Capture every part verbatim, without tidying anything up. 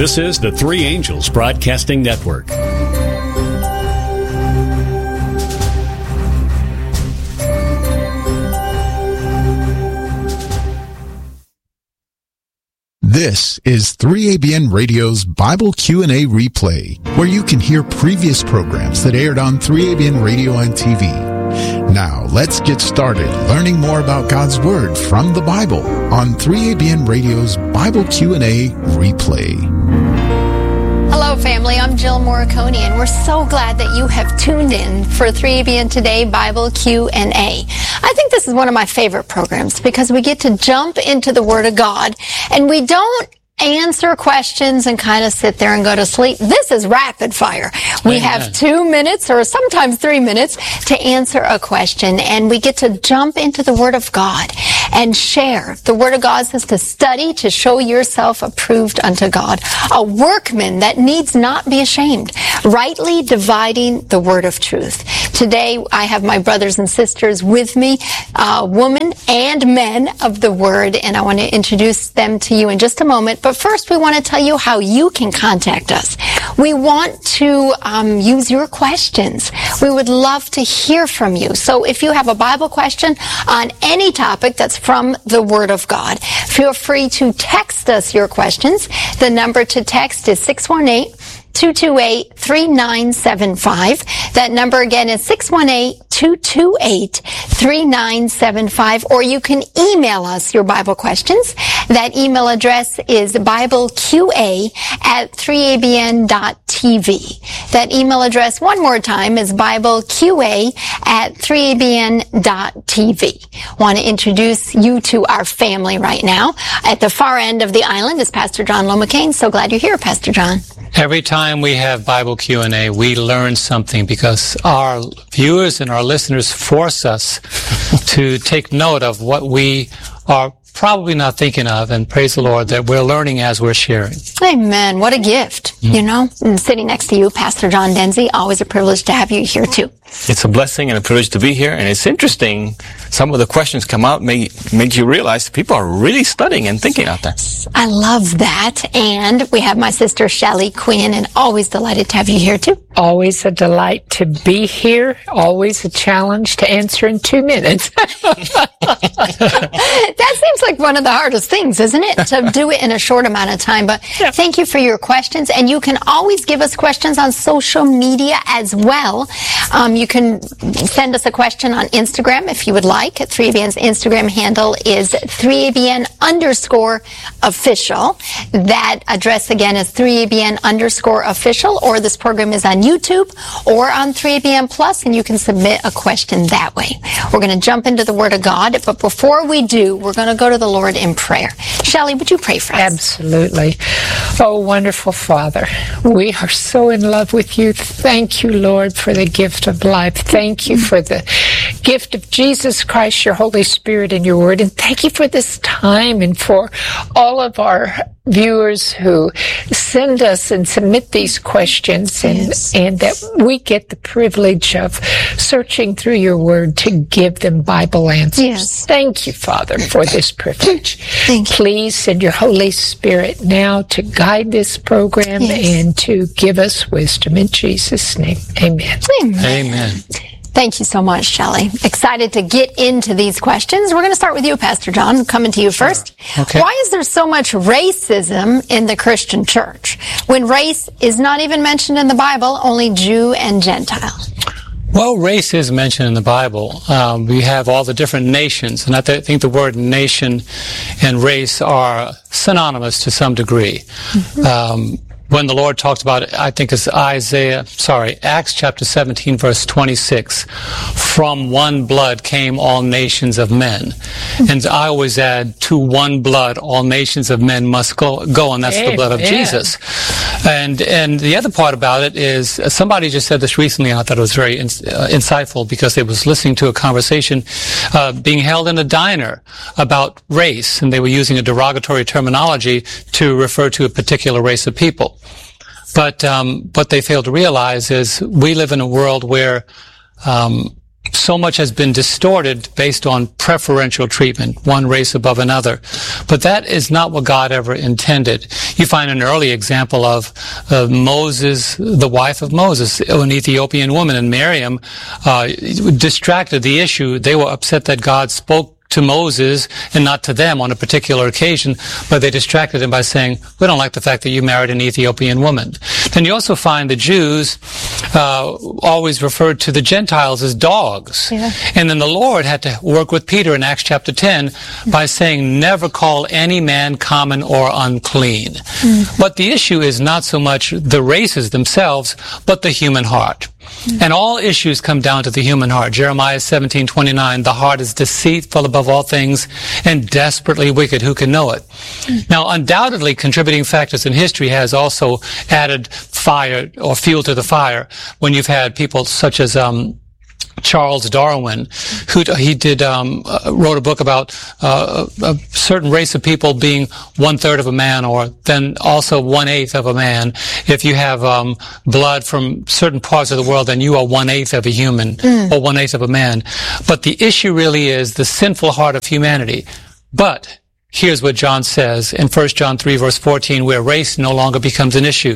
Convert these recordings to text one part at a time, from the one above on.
This is the Three Angels Broadcasting Network. This is three A B N Radio's Bible Q and A replay, where you can hear previous programs that aired on three A B N Radio and T V. Now, let's get started learning more about God's Word from the Bible on three A B N Radio's Bible Q and A replay. Hello, family. I'm Jill Morricone, and we're so glad that you have tuned in for three A B N Today Bible Q and A. I think this is one of my favorite programs because we get to jump into the Word of God, and we don't answer questions and kind of sit there and go to sleep. This is rapid fire. We Amen. have two minutes or sometimes three minutes to answer a question, and we get to jump into the Word of God and share. The Word of God says to study to show yourself approved unto God, a workman that needs not be ashamed, rightly dividing the word of truth. Today, I have my brothers and sisters with me, uh, women and men of the Word, and I want to introduce them to you in just a moment. But first, we want to tell you how you can contact us. We want to um, use your questions. We would love to hear from you. So if you have a Bible question on any topic that's from the Word of God, feel free to text us your questions. The number to text is six one eight, two two eight, three nine seven five. That number again is six one eight, two two eight, three nine seven five. Or you can email us your Bible questions. That email address is BibleQA at three A B N dot T V. That email address, one more time, is BibleQA at three A B N dot T V. Want to introduce you to our family right now. At the far end of the island is Pastor John Lomacane. So glad you're here, Pastor John. Every time we have Bible Q and A, we learn something because our viewers and our listeners force us to take note of what we are probably not thinking of, and praise the Lord that we're learning as we're sharing. Amen. What a gift, mm-hmm. you know. And sitting next to you, Pastor John Denzi, always a privilege to have you here too. It's a blessing and a privilege to be here, and it's interesting. Some of the questions come out make, make you realize people are really studying and thinking out there. I love that. And we have my sister, Shelley Quinn, and always delighted to have you here too. Always a delight to be here. Always a challenge to answer in two minutes. That seems like one of the hardest things, isn't it? To do it in a short amount of time. But yeah. Thank you for your questions. And you can always give us questions on social media as well. Um, you can send us a question on Instagram if you would like. three A B N's Instagram handle is three A B N underscore official. That address again is three A B N underscore official, or this program is on YouTube or on three A B N Plus, and you can submit a question that way. We're going to jump into the Word of God, but before we do, we're going to go to the Lord in prayer. Shelley, would you pray for us? Absolutely. Oh, wonderful Father, we are so in love with you. Thank you, Lord, for the gift of life. Thank you for the gift of Jesus Christ, your Holy Spirit, and your Word. And thank you for this time and for all of our viewers who send us and submit these questions, and, yes. and that we get the privilege of searching through your Word to give them Bible answers. Yes. Thank you, Father, for this privilege. Thank you. Please send your Holy Spirit now to guide this program yes. and to give us wisdom. In Jesus' name, amen. Amen. Amen. Thank you so much, Shelley. Excited to get into these questions. We're going to start with you, Pastor John, coming to you first. Sure. Okay. Why is there so much racism in the Christian church when race is not even mentioned in the Bible, only Jew and Gentile? Well, race is mentioned in the Bible. Um, we have all the different nations, and I th- think the word nation and race are synonymous to some degree. Mm-hmm. Um, when the Lord talks about it, I think it's Isaiah, sorry, Acts chapter seventeen, verse twenty-six. From one blood came all nations of men. And I always add, to one blood all nations of men must go, go and that's Amen. The blood of Jesus. And and the other part about it is, uh, somebody just said this recently, and I thought it was very in, uh, insightful, because they was listening to a conversation uh, being held in a diner about race, and they were using a derogatory terminology to refer to a particular race of people. But um, what they fail to realize is we live in a world where um, so much has been distorted based on preferential treatment, one race above another. But that is not what God ever intended. You find an early example of uh, Moses, the wife of Moses, an Ethiopian woman, and Miriam uh, distracted the issue. They were upset that God spoke to Moses and not to them on a particular occasion, but they distracted him by saying, we don't like the fact that you married an Ethiopian woman. Then you also find the Jews uh, always referred to the Gentiles as dogs. Yeah. And then the Lord had to work with Peter in Acts chapter ten by saying, never call any man common or unclean. Mm-hmm. But the issue is not so much the races themselves, but the human heart. Mm-hmm. And all issues come down to the human heart. Jeremiah seventeen twenty-nine, the heart is deceitful above all things and desperately wicked. Who can know it? Mm-hmm. Now, undoubtedly, contributing factors in history has also added fire or fuel to the fire when you've had people such as um Charles Darwin, who he did um, uh, wrote a book about uh, a certain race of people being one third of a man, or then also one eighth of a man. If you have um, blood from certain parts of the world, then you are one eighth of a human mm. or one eighth of a man. But the issue really is the sinful heart of humanity. But here's what John says in First John three, verse fourteen, where race no longer becomes an issue.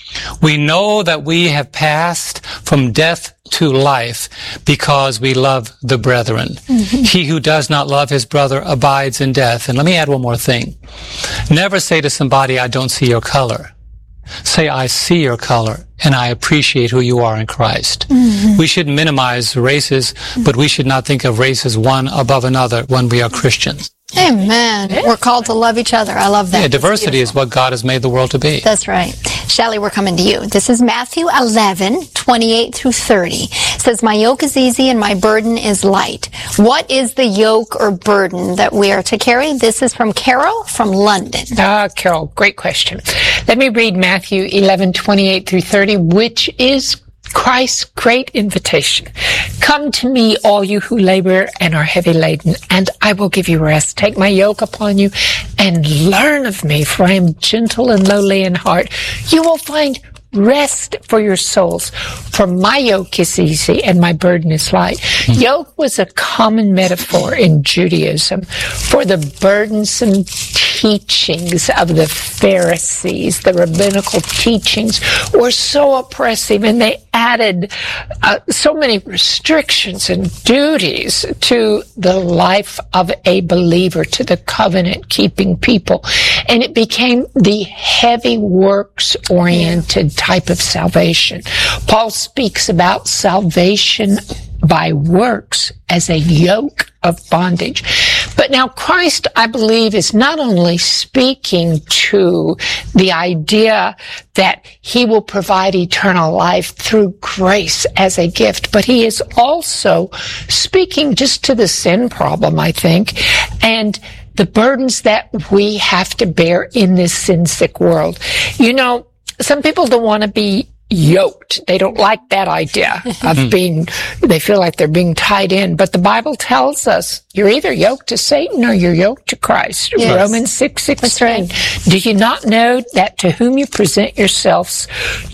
We know that we have passed from death to life because we love the brethren. Mm-hmm. He who does not love his brother abides in death. And let me add one more thing. Never say to somebody, I don't see your color. Say, I see your color and I appreciate who you are in Christ. Mm-hmm. We should minimize races, but we should not think of races one above another when we are Christians. Amen. We're called to love each other. I love that. Yeah, diversity is what God has made the world to be. That's right. Shelley, we're coming to you. This is Matthew eleven, twenty-eight through thirty. It says, my yoke is easy and my burden is light. What is the yoke or burden that we are to carry? This is from Carol from London. Ah, Carol, great question. Let me read Matthew eleven, twenty-eight through thirty, which is Christ's great invitation. Come to me, all you who labor and are heavy laden, and I will give you rest. Take my yoke upon you and learn of me, for I am gentle and lowly in heart. You will find rest for your souls, for my yoke is easy and my burden is light. Mm-hmm. Yoke was a common metaphor in Judaism for the burdensome teachings of the Pharisees. The rabbinical teachings were so oppressive, and they added uh, so many restrictions and duties to the life of a believer, to the covenant-keeping people. And it became the heavy works-oriented type of salvation. Paul speaks about salvation by works as a yoke of bondage. But now Christ, I believe, is not only speaking to the idea that he will provide eternal life through grace as a gift, but he is also speaking just to the sin problem, I think, and the burdens that we have to bear in this sin-sick world. You know, some people don't want to be yoked. They don't like that idea of being, they feel like they're being tied in. But the Bible tells us you're either yoked to Satan or you're yoked to Christ. Yes. Romans six sixteen. Right. Do you not know that to whom you present yourselves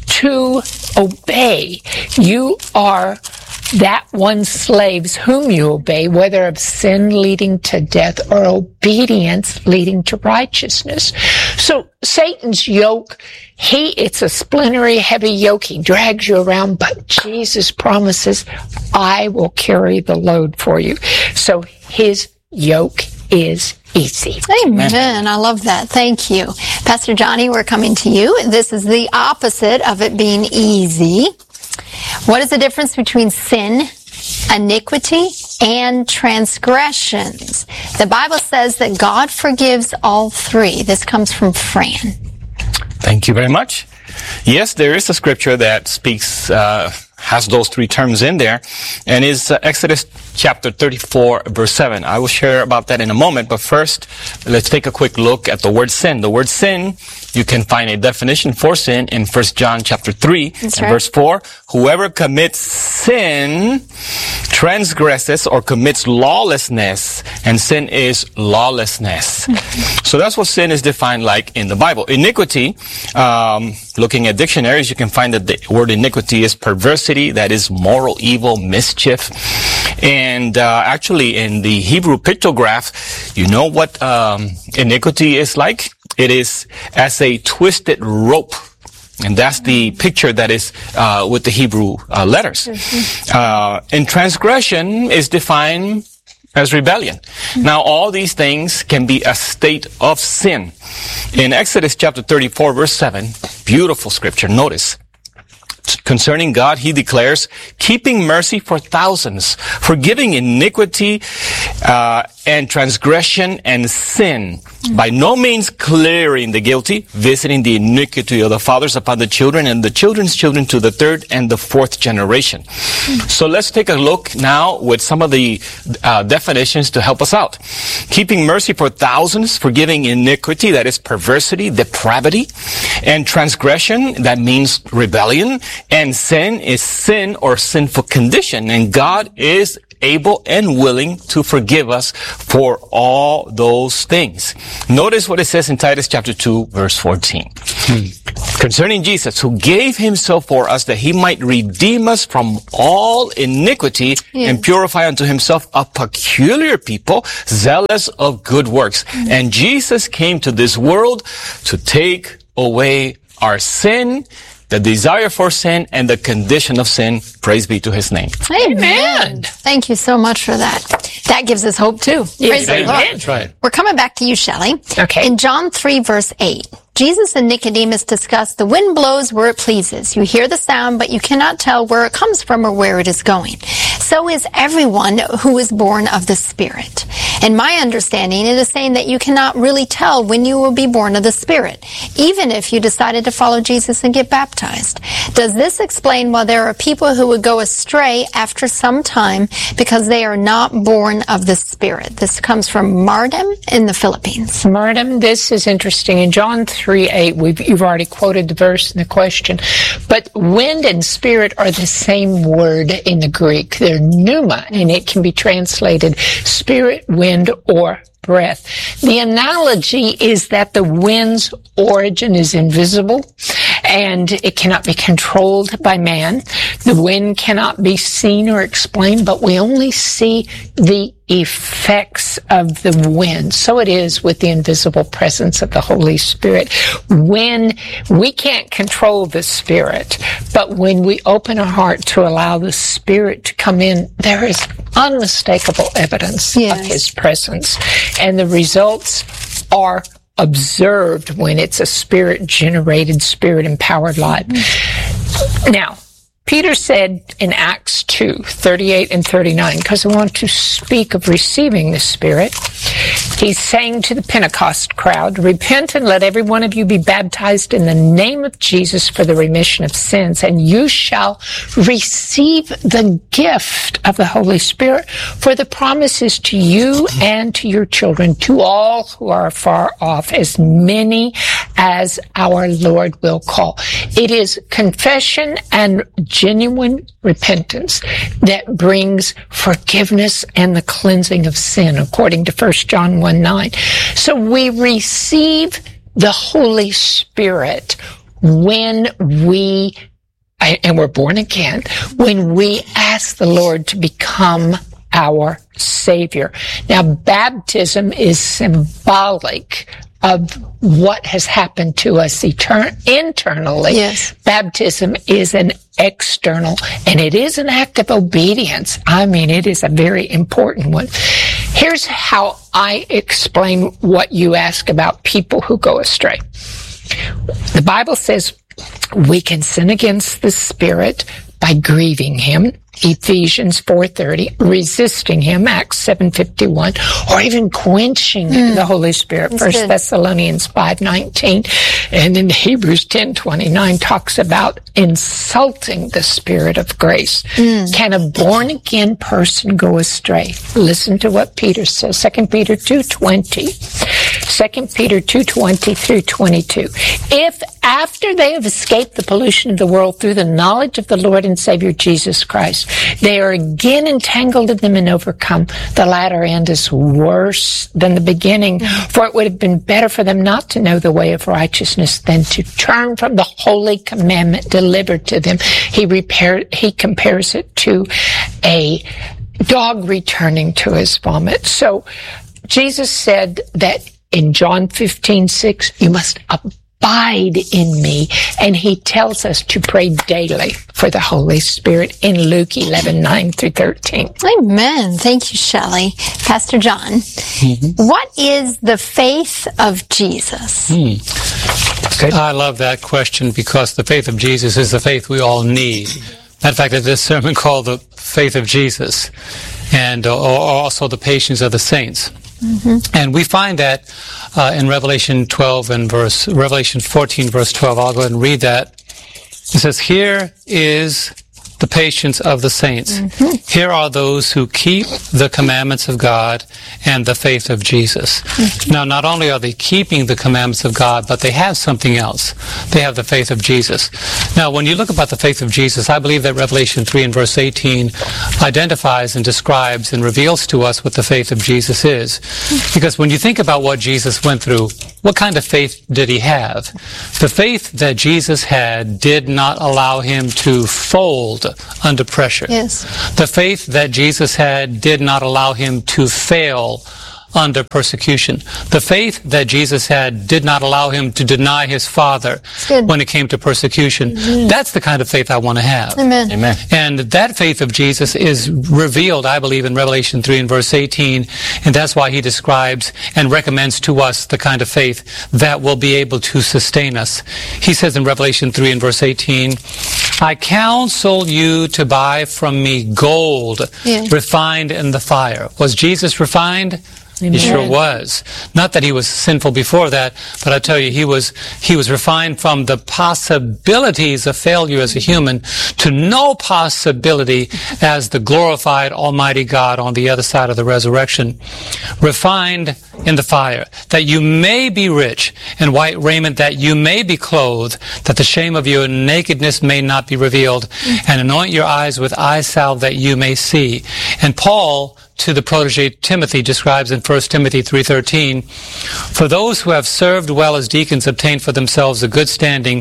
to obey, you are that one slaves whom you obey, whether of sin leading to death or obedience leading to righteousness. So Satan's yoke, he, it's a splintery, heavy yoke. He drags you around, but Jesus promises, I will carry the load for you. So his yoke is easy. Amen. Amen. I love that. Thank you. Pastor Johnny, we're coming to you. This is the opposite of it being easy. What is the difference between sin, iniquity, and transgressions? The Bible says that God forgives all three. This comes from Fran. Thank you very much. Yes, there is a scripture that speaks, uh, has those three terms in there, and is uh, Exodus chapter thirty-four, verse seven. I will share about that in a moment, but first, let's take a quick look at the word sin. The word sin, you can find a definition for sin in First John chapter three, and right. verse four. Whoever commits sin transgresses or commits lawlessness, and sin is lawlessness. So that's what sin is defined like in the Bible. Iniquity, um, looking at dictionaries, you can find that the word iniquity is perversity, iniquity, that is moral evil, mischief. And uh, actually in the Hebrew pictograph, you know what um, iniquity is like? It is as a twisted rope. And that's the picture that is uh, with the Hebrew uh, letters. Mm-hmm. Uh, and transgression is defined as rebellion. Mm-hmm. Now, all these things can be a state of sin. In Exodus chapter thirty-four, verse seven, beautiful scripture, notice. Concerning God, he declares, keeping mercy for thousands, forgiving iniquity uh, and transgression and sin, by no means clearing the guilty, visiting the iniquity of the fathers upon the children and the children's children to the third and the fourth generation. So let's take a look now with some of the uh, definitions to help us out. Keeping mercy for thousands, forgiving iniquity, that is perversity, depravity, and transgression, that means rebellion, and sin is sin or sinful condition, and God is able and willing to forgive us for all those things. Notice what it says in Titus chapter two, verse fourteen. Hmm. Concerning Jesus, who gave himself for us that he might redeem us from all iniquity, yes, and purify unto himself a peculiar people, zealous of good works. Hmm. And Jesus came to this world to take away our sin, the desire for sin, and the condition of sin. Praise be to his name. Amen. Thank you so much for that. That gives us hope too. Yes, Praise the Lord. That's right. We're coming back to you, Shelley. Okay. In John three, verse eight, Jesus and Nicodemus discuss the wind blows where it pleases. You hear the sound, but you cannot tell where it comes from or where it is going. So is everyone who is born of the Spirit. In my understanding, it is saying that you cannot really tell when you will be born of the Spirit, even if you decided to follow Jesus and get baptized. Does this explain why there are people who would go astray after some time because they are not born of the Spirit? This comes from Mardem in the Philippines. Mardem, this is interesting. In John three eight, we've, you've already quoted the verse and the question, but wind and spirit are the same word in the Greek. They're pneuma, and it can be translated spirit, wind, or breath. The analogy is that the wind's origin is invisible and it cannot be controlled by man. The wind cannot be seen or explained, but we only see the effects of the wind. So it is with the invisible presence of the Holy Spirit. When we can't control the Spirit, but when we open our heart to allow the Spirit to come in, there is unmistakable evidence, yes, of His presence. And the results are observed when it's a Spirit-generated, Spirit-empowered life. Mm-hmm. Now, Peter said in Acts two, thirty-eight and thirty-nine, because I want to speak of receiving the Spirit, he's saying to the Pentecost crowd, repent and let every one of you be baptized in the name of Jesus for the remission of sins, and you shall receive the gift of the Holy Spirit, for the promise is to you and to your children, to all who are far off, as many as our Lord will call. It is confession and genuine repentance that brings forgiveness and the cleansing of sin, according to First John one nine. So we receive the Holy Spirit when we, and we're born again, when we ask the Lord to become our Savior. Now, baptism is symbolic of what has happened to us etern- internally. Yes. Baptism is an external, and it is an act of obedience. I mean, it is a very important one. Here's how I explain what you ask about people who go astray. The Bible says we can sin against the Spirit by grieving Him, Ephesians four thirty, resisting Him, Acts seven fifty-one, or even quenching mm. the Holy Spirit, That's First good. Thessalonians five nineteen, and then Hebrews ten twenty-nine talks about insulting the Spirit of grace. Mm. Can a born-again person go astray? Listen to what Peter says, Second Peter two twenty. Second Peter two twenty through twenty-two. If after they have escaped the pollution of the world through the knowledge of the Lord and Savior Jesus Christ, They are again entangled in them and overcome. The latter end is worse than the beginning, for it would have been better for them not to know the way of righteousness than to turn from the holy commandment delivered to them. He repair, he compares it to a dog returning to his vomit. So Jesus said that in John fifteen six, you must abide in me. And he tells us to pray daily for the Holy Spirit in Luke eleven nine through thirteen. Amen. Thank you, Shelley. Pastor John, mm-hmm. What is the faith of Jesus? Hmm. Okay. I love that question because the faith of Jesus is the faith we all need. Matter of fact, there's this sermon called The Faith of Jesus, and uh, also the patience of the saints. Mm-hmm. And we find that uh, in Revelation twelve and verse, Revelation fourteen verse twelve. I'll go ahead and read that. It says, here is the patience of the saints. Mm-hmm. Here are those who keep the commandments of God and the faith of Jesus. Mm-hmm. Now, not only are they keeping the commandments of God, but they have something else. They have the faith of Jesus. Now, when you look about the faith of Jesus, I believe that Revelation three and verse eighteen identifies and describes and reveals to us what the faith of Jesus is. Because when you think about what Jesus went through, what kind of faith did he have? The faith that Jesus had did not allow him to fold under pressure. Yes. The faith that Jesus had did not allow him to fail under persecution. The faith that Jesus had did not allow him to deny his Father when it came to persecution. Mm-hmm. That's the kind of faith I want to have. Amen. Amen. And that faith of Jesus is revealed, I believe, in Revelation three and verse eighteen, and that's why he describes and recommends to us the kind of faith that will be able to sustain us. He says in Revelation three and verse eighteen, I counsel you to buy from me gold yeah. refined in the fire. Was Jesus refined? Amen. He sure was. Not that he was sinful before that, but I tell you, he was he was refined from the possibilities of failure as a human to no possibility as the glorified Almighty God on the other side of the resurrection. Refined in the fire, that you may be rich, in white raiment, that you may be clothed, that the shame of your nakedness may not be revealed, and anoint your eyes with eye salve that you may see. And Paul, to the protege Timothy, describes in First Timothy three thirteen, for those who have served well as deacons obtain for themselves a good standing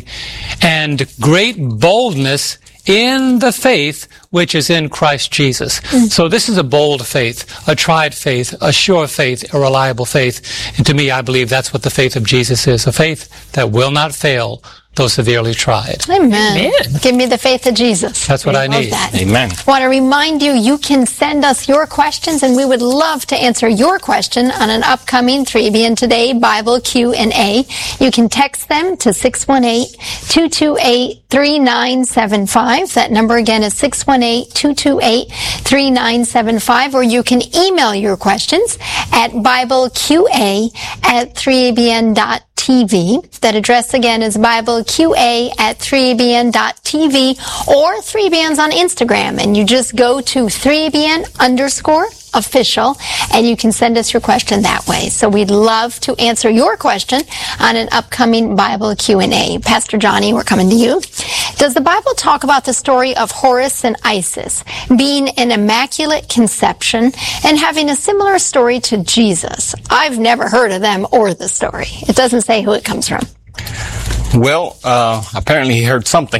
and great boldness in the faith which is in Christ Jesus. Mm. So this is a bold faith, a tried faith, a sure faith, a reliable faith. And to me, I believe that's what the faith of Jesus is, a faith that will not fail, though severely tried. Amen. Amen. Give me the faith of Jesus. That's what I, I need. That. Amen. I want to remind you, you can send us your questions, and we would love to answer your question on an upcoming three A B N Today Bible Q and A. You can text them to six one eight, two two eight, three nine seven five. That number again is six one eight, two two eight, three nine seven five. Or you can email your questions at BibleQA at three A B N dot T V. That address again is BibleQA at three A B N dot T V, or three A B N's on Instagram, and you just go to three A B N underscore official, and you can send us your question that way. So we'd love to answer your question on an upcoming Bible Q and A. Pastor Johnny, we're coming to you. Does the Bible talk about the story of Horus and Isis being an immaculate conception and having a similar story to Jesus? I've never heard of them or the story. It doesn't say who it comes from. Well, uh, apparently he heard something.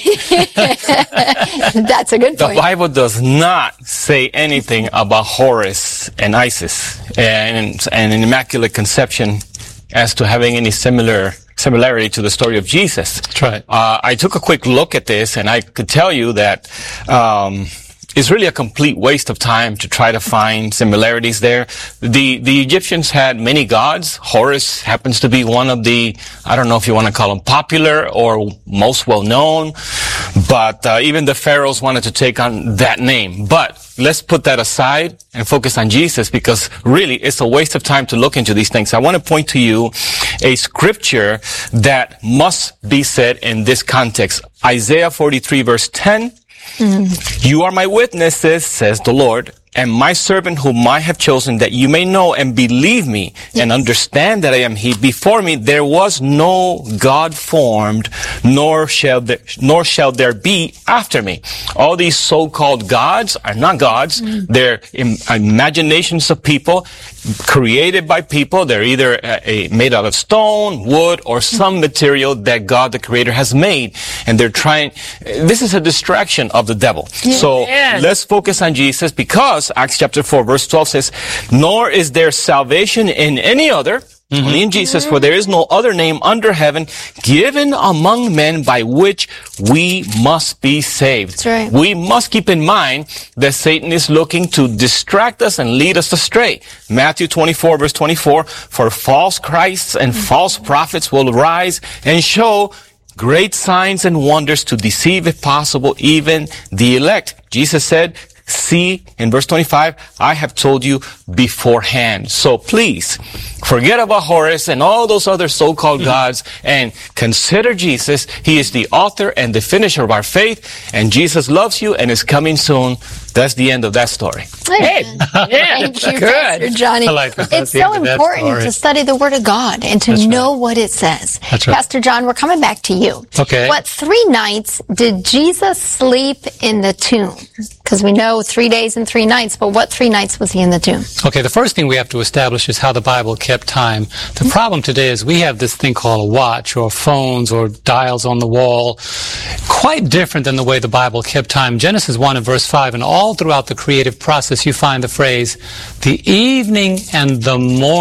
That's a good point. The Bible does not say anything about Horus and Isis and, and an immaculate conception as to having any similar similarity to the story of Jesus. That's right. Uh, I took a quick look at this, and I could tell you that um, it's really a complete waste of time to try to find similarities there. The the Egyptians had many gods. Horus happens to be one of the, I don't know if you want to call them popular or most well known, but uh, even the pharaohs wanted to take on that name. But let's put that aside and focus on Jesus, because really it's a waste of time to look into these things. I want to point to you a scripture that must be said in this context. Isaiah forty-three verse ten. Mm. You are my witnesses, says the Lord, am my servant whom I have chosen, that you may know and believe me and understand that I am he. Before me there was no God formed, nor shall there, nor shall there be after me. All these so-called gods are not gods. Mm. They're im- imaginations of people, created by people. They're either uh, a, made out of stone, wood, or some material that God the Creator has made. And they're trying, this is a distraction of the devil. Yeah. So yeah. let's focus on Jesus, because Acts chapter four verse twelve says, nor is there salvation in any other, mm-hmm. only in Jesus, for there is no other name under heaven given among men by which we must be saved. That's right. We must keep in mind that Satan is looking to distract us and lead us astray. Matthew twenty-four verse twenty-four, for false Christs and mm-hmm. false prophets will rise and show great signs and wonders to deceive, if possible, even the elect. Jesus said, see, in verse twenty-five, I have told you beforehand. So please, forget about Horus and all those other so-called mm-hmm. gods and consider Jesus. He is the author and the finisher of our faith, and Jesus loves you and is coming soon. That's the end of that story. Hey, yeah, thank you, good. Pastor Johnny. I like that. It's so important to study the Word of God and to That's know right. what it says. That's right. Pastor John, we're coming back to you. Okay. What three nights did Jesus sleep in the tomb? Because we know three days and three nights, but what three nights was he in the tomb? Okay, the first thing we have to establish is how the Bible kept time. The problem today is we have this thing called a watch or phones or dials on the wall, quite different than the way the Bible kept time. Genesis one and verse five, and all throughout the creative process you find the phrase, the evening and the morning